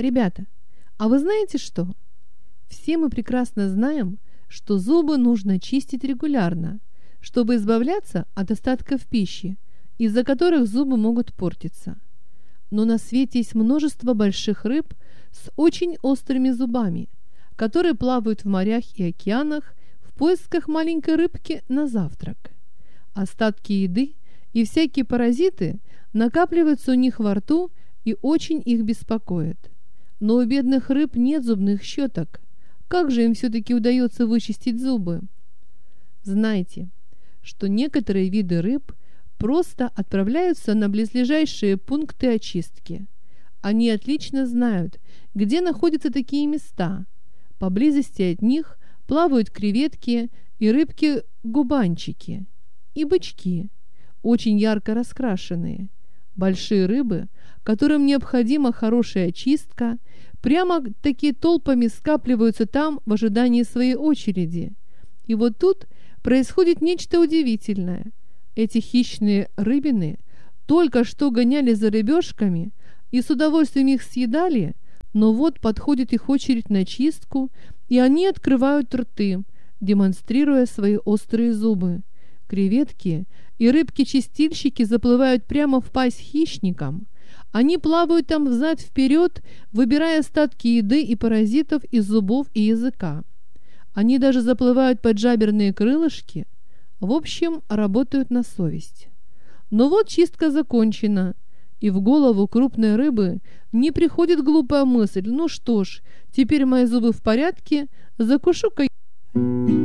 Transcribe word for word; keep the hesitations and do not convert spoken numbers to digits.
Ребята, а вы знаете что? Все мы прекрасно знаем, что зубы нужно чистить регулярно, чтобы избавляться от остатков пищи, из-за которых зубы могут портиться. Но на свете есть множество больших рыб с очень острыми зубами, которые плавают в морях и океанах в поисках маленькой рыбки на завтрак. Остатки еды и всякие паразиты накапливаются у них во рту и очень их беспокоят. Но у бедных рыб нет зубных щеток. Как же им все-таки удается вычистить зубы? Знайте, что некоторые виды рыб просто отправляются на близлежащие пункты очистки. Они отлично знают, где находятся такие места. Поблизости от них плавают креветки и рыбки-губанчики, и бычки, очень ярко раскрашенные. Большие рыбы, которым необходима хорошая очистка, прямо-таки толпами скапливаются там в ожидании своей очереди. И вот тут происходит нечто удивительное. Эти хищные рыбины только что гоняли за рыбешками и с удовольствием их съедали, но вот подходит их очередь на чистку, и они открывают рты, демонстрируя свои острые зубы. Креветки и рыбки-чистильщики заплывают прямо в пасть хищникам. Они плавают там взад-вперед, выбирая остатки еды и паразитов из зубов и языка. Они даже заплывают под жаберные крылышки. В общем, работают на совесть. Но вот чистка закончена, и в голову крупной рыбы не приходит глупая мысль: ну что ж, теперь мои зубы в порядке, закушу-ка